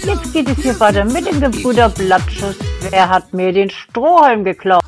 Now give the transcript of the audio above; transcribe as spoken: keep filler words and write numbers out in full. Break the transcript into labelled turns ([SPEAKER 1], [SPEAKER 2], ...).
[SPEAKER 1] Jetzt geht es hier weiter mit den Gebrüder Blattschuss. Wer hat mir den Strohhalm geklaut?